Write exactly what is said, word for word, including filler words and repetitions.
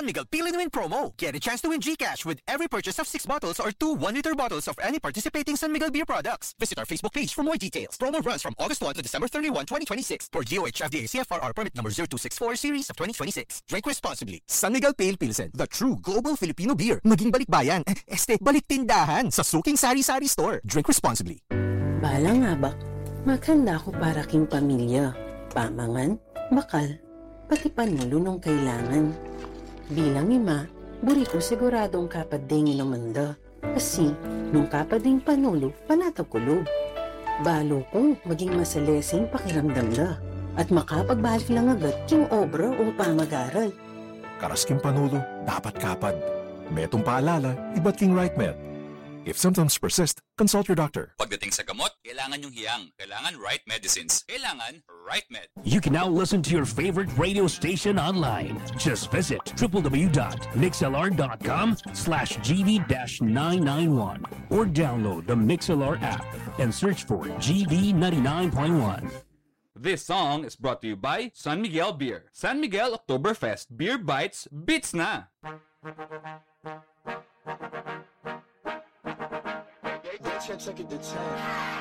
San Miguel Peel and Win promo. Get a chance to win GCash with every purchase of six bottles or two one-liter bottles of any participating San Miguel beer products. Visit our Facebook page for more details. Promo runs from August first to December thirty-first, twenty twenty-six. For D O H F D A C F R R permit number zero two six four series of twenty twenty-six. Drink responsibly. San Miguel Pale Pilsen, the true global Filipino beer. Maging balikbayan. Este, balik tindahan sa Suking Sari-Sari Store. Drink responsibly. Bala nga ba? Maghanda ko para king pamilya. Pamangan, bakal, pati panulo nung kailangan. Bilang ima, buri ko siguradong kapading inamanda. Kasi, nung kapading panulo, panatag kulob. Balo kong maging masalesing pakiramdam na. At makapagbalik lang agad king obra o pamag-aral. Karas king panulo, dapat kapad. Metong paalala, iba't king right med. If symptoms persist, consult your doctor. Pagdating sa gamot, kailangan yung hiyang. Kailangan right medicines. Kailangan right med. You can now listen to your favorite radio station online. Just visit w w w dot mixlr.com slash gv nine nine one or download the MixLR app and search for G V ninety-nine point one. This song is brought to you by San Miguel Beer. San Miguel Oktoberfest Beer Bites Beats na! Check, check it, the check.